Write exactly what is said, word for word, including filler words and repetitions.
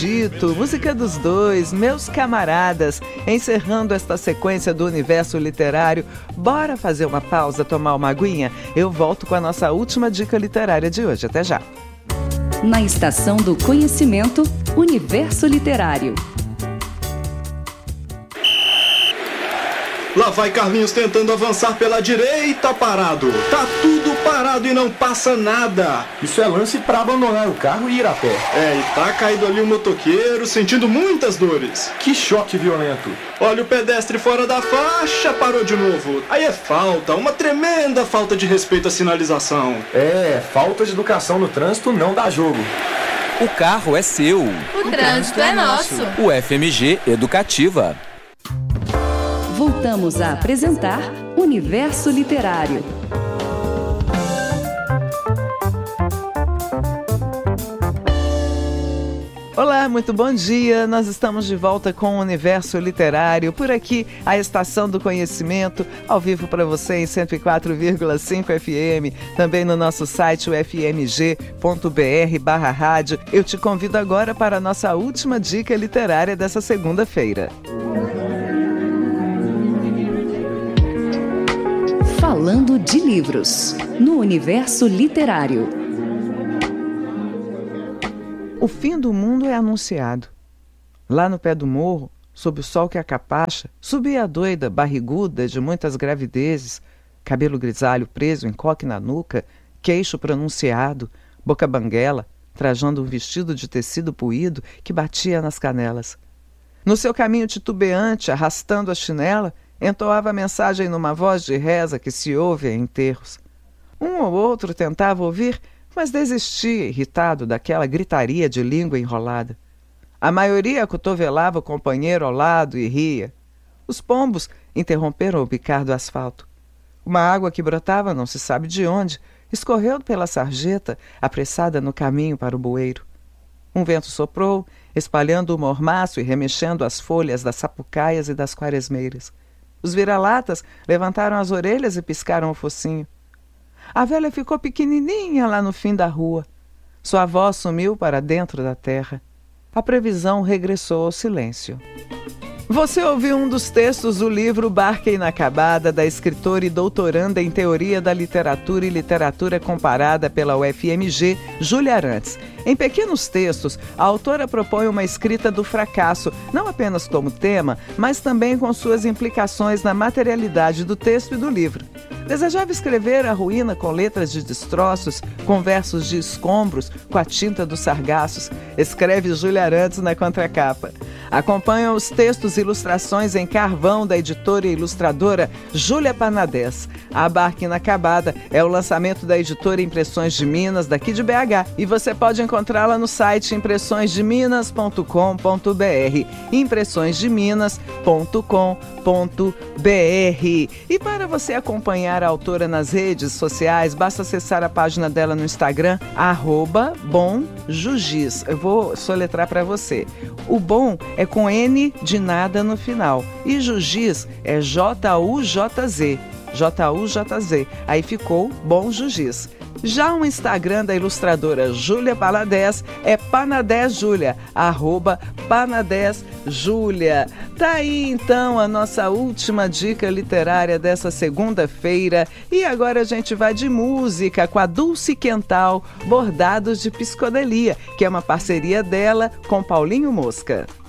Egito, Música dos Dois, Meus Camaradas. Encerrando esta sequência do universo literário, bora fazer uma pausa, tomar uma aguinha? Eu volto com a nossa última dica literária de hoje. Até já! Na Estação do Conhecimento, Universo Literário. Lá vai Carlinhos tentando avançar pela direita, parado. Tá tudo parado e não passa nada. Isso é lance pra abandonar o carro e ir a pé. É, e tá caído ali o motoqueiro, sentindo muitas dores. Que choque violento. Olha o pedestre fora da faixa, parou de novo. Aí é falta, uma tremenda falta de respeito à sinalização. É, falta de educação no trânsito não dá jogo. O carro é seu. O trânsito é nosso. O F M G Educativa. Voltamos a apresentar Universo Literário. Olá, muito bom dia. Nós estamos de volta com o Universo Literário. Por aqui, a Estação do Conhecimento, ao vivo para você em cento e quatro vírgula cinco F M. Também no nosso site, o f m g ponto b r barra rádio. Eu te convido agora para a nossa última dica literária dessa segunda-feira. Falando de livros, no Universo Literário. O fim do mundo é anunciado. Lá no pé do morro, sob o sol que acapacha, subia a doida, barriguda, de muitas gravidezes, cabelo grisalho preso em coque na nuca, queixo pronunciado, boca banguela, trajando um vestido de tecido puído que batia nas canelas. No seu caminho titubeante, arrastando a chinela, entoava a mensagem numa voz de reza que se ouve em enterros. Um ou outro tentava ouvir, mas desistia, irritado daquela gritaria de língua enrolada. A maioria acotovelava o companheiro ao lado e ria. Os pombos interromperam o bicar do asfalto. Uma água que brotava não se sabe de onde, escorreu pela sarjeta, apressada no caminho para o bueiro. Um vento soprou, espalhando o mormaço e remexendo as folhas das sapucaias e das quaresmeiras. Os vira-latas levantaram as orelhas e piscaram o focinho. A velha ficou pequenininha lá no fim da rua. Sua voz sumiu para dentro da terra. A previsão regressou ao silêncio. Você ouviu um dos textos do livro Barca Inacabada, da escritora e doutoranda em Teoria da Literatura e Literatura Comparada pela U F M G, Júlia Arantes. Em pequenos textos, a autora propõe uma escrita do fracasso, não apenas como tema, mas também com suas implicações na materialidade do texto e do livro. Desejava escrever a ruína com letras de destroços, com versos de escombros, com a tinta dos sargaços. Escreve Júlia Arantes na contracapa. Acompanham os textos e ilustrações em carvão da editora e ilustradora Júlia Panadés. A Barca Inacabada é o lançamento da editora Impressões de Minas, daqui de B H, e você pode encontrá-la no site impressões de minas ponto com ponto b r, impressões de minas ponto com ponto b r. E para você acompanhar a autora nas redes sociais, basta acessar a página dela no Instagram, arroba bomjugiz. Eu vou soletrar para você. O bom é com N de nada no final. E Jugiz é J U J Z. J U J Z. Aí ficou Bom Jugiz. Já o Instagram da ilustradora Júlia Panadés é Panadés Júlia, arroba Panadés Júlia. Tá aí então a nossa última dica literária dessa segunda-feira. E agora a gente vai de música com a Dulce Quental, Bordados de Psicodelia, que é uma parceria dela com Paulinho Mosca.